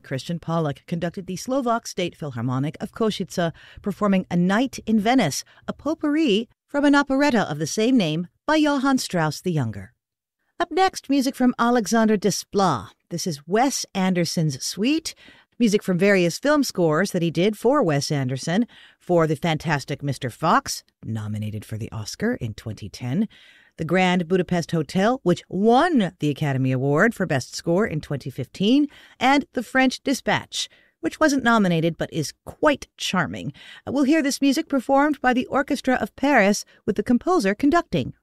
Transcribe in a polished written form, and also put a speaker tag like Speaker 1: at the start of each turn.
Speaker 1: Christian Pollak conducted the Slovak State Philharmonic of Košice, performing A Night in Venice, a potpourri from an operetta of the same name by Johann Strauss the Younger. Up next, music from Alexander Desplat. This is Wes Anderson's Suite, music from various film scores that he did for Wes Anderson, for The Fantastic Mr. Fox, nominated for the Oscar in 2010, The Grand Budapest Hotel, which won the Academy Award for Best Score in 2015, and The French Dispatch, which wasn't nominated but is quite charming. We'll hear this music performed by the Orchestra of Paris with the composer conducting.